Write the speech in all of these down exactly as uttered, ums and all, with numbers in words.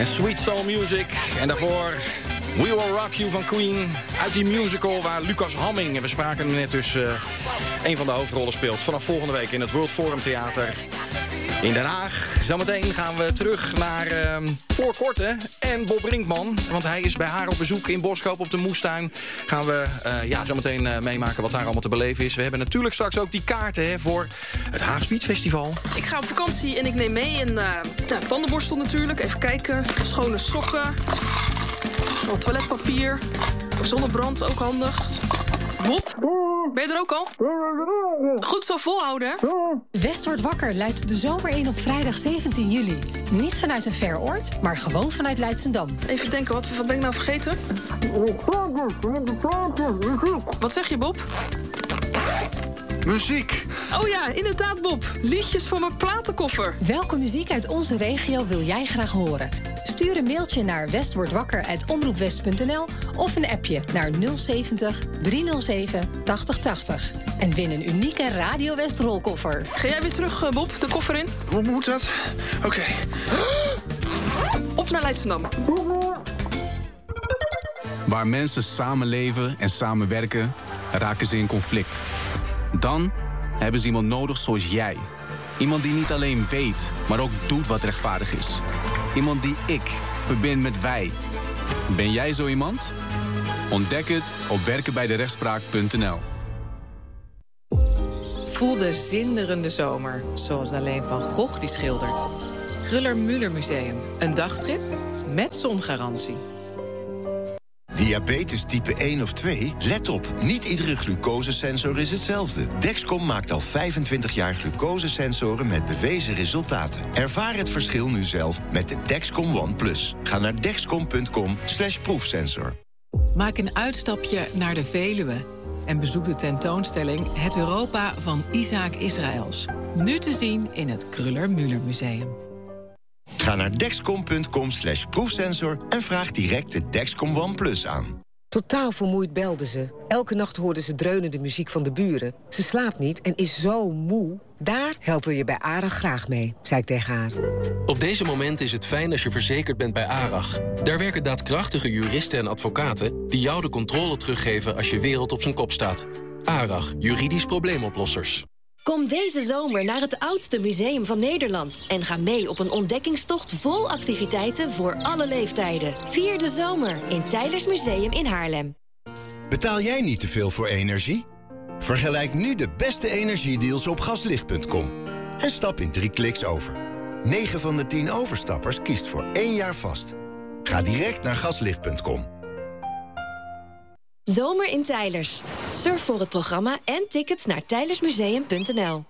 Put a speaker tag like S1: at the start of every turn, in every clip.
S1: En Sweet Soul Music. En daarvoor We Will Rock You van Queen. Uit die musical waar Lucas Hamming, en we spraken net dus, uh, een van de hoofdrollen speelt. Vanaf volgende week in het World Forum Theater in Den Haag. Zometeen gaan we terug naar uh, Voorkorte en Bob Brinkman. Want hij is bij haar op bezoek in Boskoop op de Moestuin. Gaan we uh, ja, zometeen uh, meemaken wat daar allemaal te beleven is. We hebben natuurlijk straks ook die kaarten hè, voor het Haag Speed Festival.
S2: Ik ga op vakantie en ik neem mee een uh, ja, tandenborstel natuurlijk. Even kijken. Schone sokken. Wat toiletpapier. Zonnebrand, ook handig. Bob, ben je er ook al? Goed zo volhouden, hè?
S3: West wordt wakker luidt de zomer in op vrijdag zeventien juli. Niet vanuit een ver oord, maar gewoon vanuit Leidschendam.
S2: Even denken, wat, wat ben ik nou vergeten? Wat zeg je, Bob?
S4: Muziek.
S2: Oh ja, inderdaad, Bob. Liedjes voor mijn platenkoffer.
S3: Welke muziek uit onze regio wil jij graag horen? Stuur een mailtje naar westwordwakker apenstaartje omroepwest punt n l of een appje naar nul zeventig driehonderdzeven tachtig tachtig. En win een unieke Radio West rolkoffer.
S2: Ga jij weer terug, Bob, de koffer in?
S4: Hoe moet dat? Oké. Okay.
S2: Op naar Leidschendam.
S5: Waar mensen samenleven en samenwerken, raken ze in conflict. Dan hebben ze iemand nodig zoals jij. Iemand die niet alleen weet, maar ook doet wat rechtvaardig is. Iemand die ik verbind met wij. Ben jij zo iemand? Ontdek het op werken bij de rechtspraak punt n l.
S6: Voel de zinderende zomer, zoals alleen Van Gogh die schildert. Kruller-Müller Museum, een dagtrip met zongarantie.
S7: Diabetes type één of twee? Let op, niet iedere glucosesensor is hetzelfde. Dexcom maakt al vijfentwintig jaar glucosesensoren met bewezen resultaten. Ervaar het verschil nu zelf met de Dexcom One Plus. Ga naar dexcom punt com slash proefsensor.
S6: Maak een uitstapje naar de Veluwe en bezoek de tentoonstelling Het Europa van Isaac Israëls. Nu te zien in het Kruller-Müller Museum.
S7: Ga naar dexcom punt com slash proefsensor en vraag direct de Dexcom One Plus aan.
S8: Totaal vermoeid belde ze. Elke nacht hoorde ze dreunende muziek van de buren. Ze slaapt niet en is zo moe. Daar helpen we je bij ARAG graag mee, zei ik tegen haar.
S9: Op deze momenten is het fijn als je verzekerd bent bij ARAG. Daar werken daadkrachtige juristen en advocaten die jou de controle teruggeven als je wereld op zijn kop staat. ARAG, juridisch probleemoplossers.
S10: Kom deze zomer naar het oudste museum van Nederland en ga mee op een ontdekkingstocht vol activiteiten voor alle leeftijden. Vier de zomer in Teylers Museum in Haarlem.
S7: Betaal jij niet te veel voor energie? Vergelijk nu de beste energiedeals op gaslicht punt com. En stap in drie kliks over. negen van de tien overstappers kiest voor één jaar vast. Ga direct naar gaslicht punt com.
S10: Zomer in Teylers. Surf voor het programma en tickets naar teylersmuseum punt n l.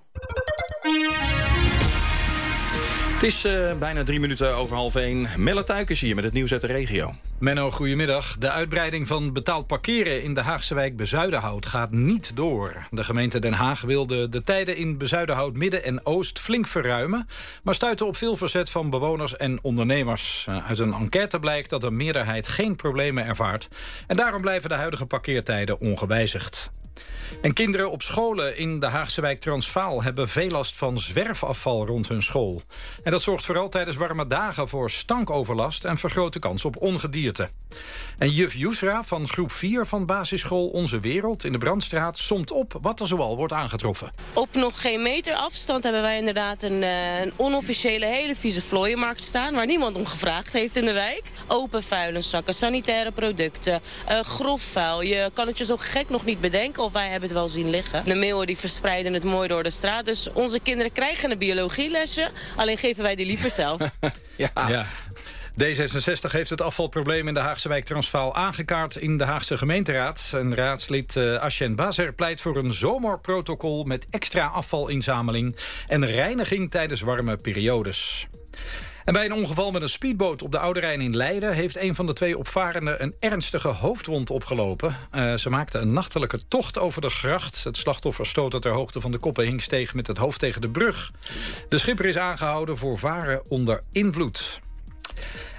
S1: Het is uh, bijna drie minuten over half één. Melle Tuik is hier met het nieuws uit de regio.
S11: Menno, goedemiddag. De uitbreiding van betaald parkeren in de Haagse wijk Bezuidenhout gaat niet door. De gemeente Den Haag wilde de tijden in Bezuidenhout Midden en Oost flink verruimen, maar stuitte op veel verzet van bewoners en ondernemers. Uit een enquête blijkt dat de meerderheid geen problemen ervaart. En daarom blijven de huidige parkeertijden ongewijzigd. En kinderen op scholen in de Haagse wijk Transvaal hebben veel last van zwerfafval rond hun school. En dat zorgt vooral tijdens warme dagen voor stankoverlast en vergroot de kans op ongedierte. En juf Yusra van groep vier van basisschool Onze Wereld in de Brandstraat somt op wat er zoal wordt aangetroffen.
S12: Op nog geen meter afstand hebben wij inderdaad een, uh, een onofficiële hele vieze vlooienmarkt staan waar niemand om gevraagd heeft in de wijk. Open vuilniszakken, sanitaire producten, uh, grof vuil. Je kan het je zo gek nog niet bedenken of wij hebben het wel zien liggen. De meeuwen die verspreiden het mooi door de straat. Dus onze kinderen krijgen een biologielesje. Alleen geven wij die liever zelf.
S11: ja. ja. D zesenzestig heeft het afvalprobleem in de Haagse wijk Transvaal aangekaart in de Haagse gemeenteraad. Een raadslid uh, Asjen Bazer pleit voor een zomerprotocol met extra afvalinzameling en reiniging tijdens warme periodes. En bij een ongeval met een speedboot op de Oude Rijn in Leiden heeft een van de twee opvarenden een ernstige hoofdwond opgelopen. Uh, ze maakte een nachtelijke tocht over de gracht. Het slachtoffer stootte ter hoogte van de Koppenhinksteeg met het hoofd tegen de brug. De schipper is aangehouden voor varen onder invloed.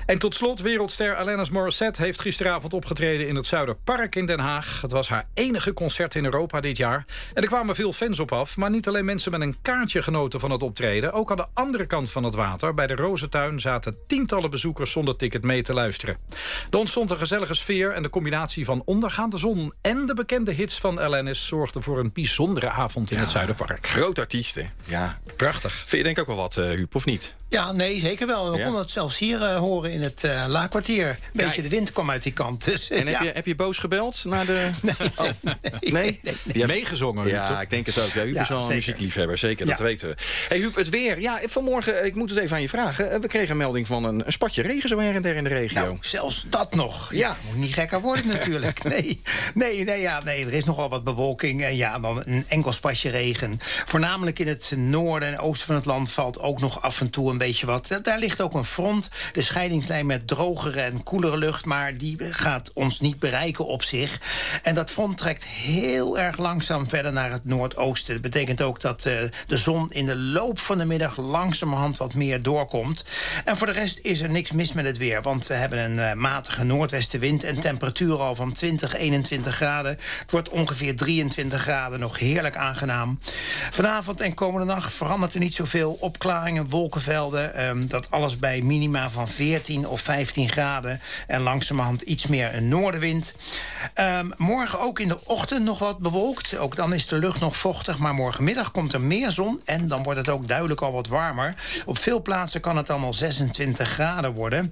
S11: En tot slot, wereldster Alanis Morissette heeft gisteravond opgetreden in het Zuiderpark in Den Haag. Het was haar enige concert in Europa dit jaar. En er kwamen veel fans op af, maar niet alleen mensen met een kaartje genoten van het optreden. Ook aan de andere kant van het water, bij de Rozentuin, zaten tientallen bezoekers zonder ticket mee te luisteren. Er ontstond een gezellige sfeer en de combinatie van ondergaande zon en de bekende hits van Alanis zorgde voor een bijzondere avond in ja, het Zuiderpark.
S1: Groot artiesten, ja.
S11: Prachtig.
S1: Vind je denk ik ook wel wat, uh, Huub, of niet?
S13: Ja, nee, zeker wel. We
S1: ja.
S13: konden het zelfs hier uh, horen in het uh, Laakkwartier. Een beetje Kijk. de wind kwam uit die kant. Dus, uh,
S1: en heb,
S13: ja.
S1: je, heb je boos gebeld naar de...
S13: Nee,
S1: oh.
S13: nee,
S1: nee?
S13: nee,
S1: nee. Die heeft
S11: meegezongen.
S1: Ja, toch? Ik denk het ook. Ja, Huub ja, is wel een muziekliefhebber, zeker, ja. dat weten we. Hey Huub, het weer. Ja, vanmorgen, ik moet het even aan je vragen. We kregen een melding van een, een spatje regen zo her en der in de regio.
S13: Nou, zelfs dat nog. Ja, ja moet niet gekker worden natuurlijk. Nee, nee, nee, ja, nee, er is nogal wat bewolking. En ja, dan een enkel spatje regen. Voornamelijk in het noorden en oosten van het land valt ook nog af en toe een beetje wat. Daar ligt ook een front, de scheidingslijn met drogere en koelere lucht, maar die gaat ons niet bereiken op zich. En dat front trekt heel erg langzaam verder naar het noordoosten. Dat betekent ook dat uh, de zon in de loop van de middag langzamerhand wat meer doorkomt. En voor de rest is er niks mis met het weer, want we hebben een uh, matige noordwestenwind en temperatuur al van twintig, eenentwintig graden. Het wordt ongeveer drieëntwintig graden, nog heerlijk aangenaam. Vanavond en komende nacht verandert er niet zoveel. Opklaringen, wolkenvelden, um, dat alles bij minima van veertien of vijftien graden en langzamerhand iets meer een noordenwind. Um, morgen ook in de ochtend nog wat bewolkt. Ook dan is de lucht nog vochtig, maar morgenmiddag komt er meer zon en dan wordt het ook duidelijk al wat warmer. Op veel plaatsen kan het dan al zesentwintig graden worden.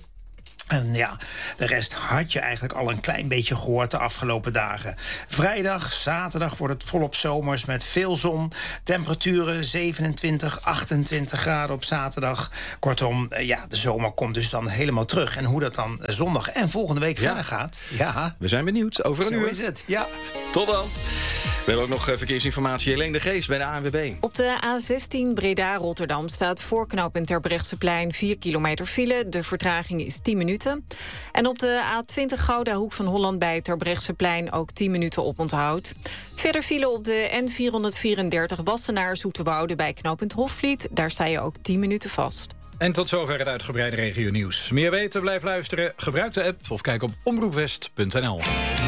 S13: En ja, de rest had je eigenlijk al een klein beetje gehoord de afgelopen dagen. Vrijdag, zaterdag wordt het volop zomers met veel zon. Temperaturen zevenentwintig, achtentwintig graden op zaterdag. Kortom, ja, de zomer komt dus dan helemaal terug. En hoe dat dan zondag en volgende week ja. verder gaat. Ja.
S1: We zijn benieuwd. Over een
S13: Zo
S1: uur.
S13: is het, ja.
S1: Tot dan. We hebben ook nog verkeersinformatie. Helene de Geest bij de A N W B.
S14: Op de A zestien Breda-Rotterdam staat voor knooppunt Terbrechtseplein vier kilometer file. De vertraging is tien minuten. En op de A twintig Gouda Hoek van Holland bij Terbrechtseplein ook tien minuten oponthoud. Verder file op de N vierhonderdvierendertig Wassenaar-Zoeterwoude bij knooppunt Hofvliet. Daar sta je ook tien minuten vast.
S11: En tot zover het uitgebreide regionieuws. Meer weten, blijf luisteren, gebruik de app of kijk op omroepwest punt n l.